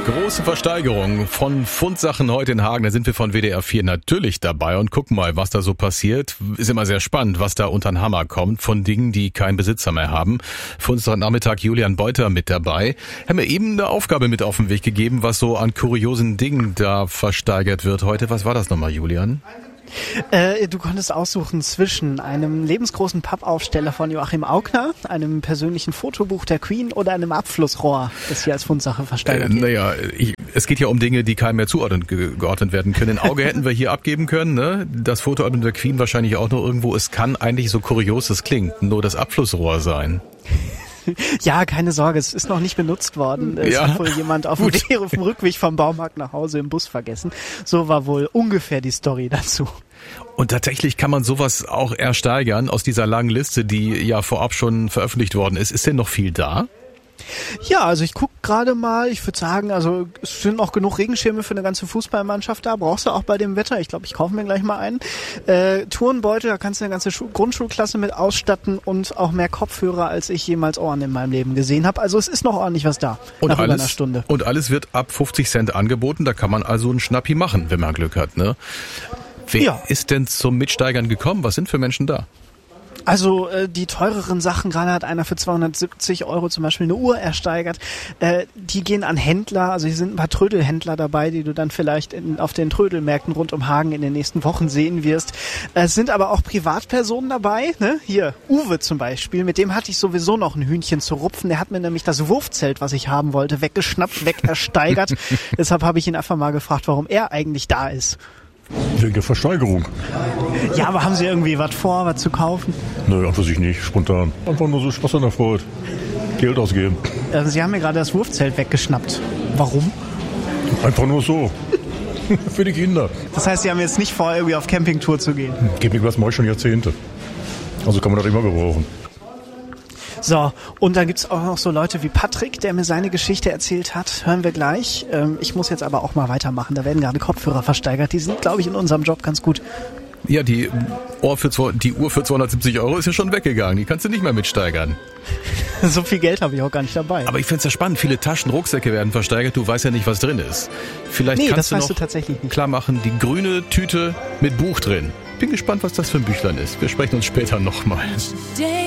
Große Versteigerung von Fundsachen heute in Hagen. Da sind wir von WDR 4 natürlich dabei und gucken mal, was da so passiert. Ist immer sehr spannend, was da unter den Hammer kommt von Dingen, die keinen Besitzer mehr haben. Für uns heute Nachmittag Julian Beuter mit dabei. Haben wir eben eine Aufgabe mit auf den Weg gegeben, was so an kuriosen Dingen da versteigert wird heute. Was war das nochmal, Julian? Du konntest aussuchen zwischen einem lebensgroßen Pappaufsteller von Joachim Augner, einem persönlichen Fotobuch der Queen oder einem Abflussrohr, das hier als Fundsache versteigert wird. Es geht ja um Dinge, die keinem mehr geordnet werden können. Ein Auge hätten wir hier abgeben können, ne? Das Fotoalbum der Queen wahrscheinlich auch noch irgendwo. Es kann eigentlich, so kurios es klingt, nur das Abflussrohr sein. Ja, keine Sorge, es ist noch nicht benutzt worden. Es hat wohl jemand auf dem Rückweg vom Baumarkt nach Hause im Bus vergessen. So war wohl ungefähr die Story dazu. Und tatsächlich kann man sowas auch ersteigern aus dieser langen Liste, die ja vorab schon veröffentlicht worden ist. Ist denn noch viel da? Ja, also ich gucke gerade mal, ich würde sagen, also es sind noch genug Regenschirme für eine ganze Fußballmannschaft da, brauchst du auch bei dem Wetter, ich glaube, ich kaufe mir gleich mal einen. Turnbeutel, da kannst du eine ganze Grundschulklasse mit ausstatten und auch mehr Kopfhörer, als ich jemals Ohren in meinem Leben gesehen habe. Also es ist noch ordentlich was da, nach über einer Stunde. Und alles wird ab 50 Cent angeboten, da kann man also einen Schnappi machen, wenn man Glück hat, ne? Wer ist denn zum Mitsteigern gekommen? Was sind für Menschen da? Also die teureren Sachen, gerade hat einer für 270 € zum Beispiel eine Uhr ersteigert, die gehen an Händler, also hier sind ein paar Trödelhändler dabei, die du dann vielleicht auf den Trödelmärkten rund um Hagen in den nächsten Wochen sehen wirst. Es sind aber auch Privatpersonen dabei, ne? Hier, Uwe zum Beispiel, mit dem hatte ich sowieso noch ein Hühnchen zu rupfen, der hat mir nämlich das Wurfzelt, was ich haben wollte, weggeschnappt, ersteigert. Deshalb habe ich ihn einfach mal gefragt, warum er eigentlich da ist. Wegen der Versteigerung. Ja, aber haben Sie irgendwie was vor, was zu kaufen? Nö, an für sich nicht, spontan. Einfach nur so Spaß an der Freude. Geld ausgeben. Sie haben mir gerade das Wurfzelt weggeschnappt. Warum? Einfach nur so. Für die Kinder. Das heißt, Sie haben jetzt nicht vor, irgendwie auf Campingtour zu gehen? Geht mir was, mache ich schon Jahrzehnte. Also kann man das immer gebrauchen. So, und dann gibt's auch noch so Leute wie Patrick, der mir seine Geschichte erzählt hat. Hören wir gleich. Ich muss jetzt aber auch mal weitermachen. Da werden gerade Kopfhörer versteigert. Die sind, glaube ich, in unserem Job ganz gut. Ja, die Uhr für 270 € ist ja schon weggegangen. Die kannst du nicht mehr mitsteigern. So viel Geld habe ich auch gar nicht dabei. Aber ich finde es ja spannend. Viele Taschen, Rucksäcke werden versteigert. Du weißt ja nicht, was drin ist. Vielleicht kannst du noch tatsächlich nicht klar machen, die grüne Tüte mit Buch drin. Bin gespannt, was das für ein Büchlein ist. Wir sprechen uns später nochmal.